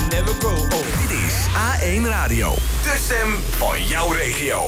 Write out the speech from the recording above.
never grow old. Dit is A1 Radio, de stem van jouw regio.